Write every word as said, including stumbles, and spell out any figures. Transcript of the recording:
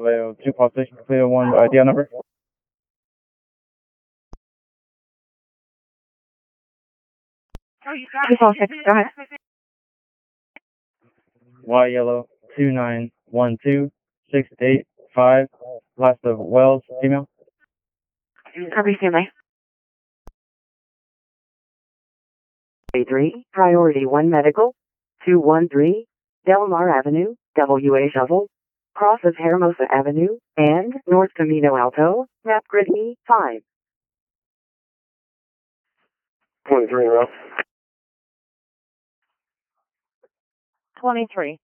Cleo two five six, Cleo one I D L number. two five six, go ahead. Y yellow two nine one two six eight five, last of Wells, female. Copy, family. A three, Priority one Medical, two one three, Del Mar Avenue, W A Shovel, cross of Hermosa Avenue, and North Camino Alto, map grid E five. twenty-three in a row. twenty-three.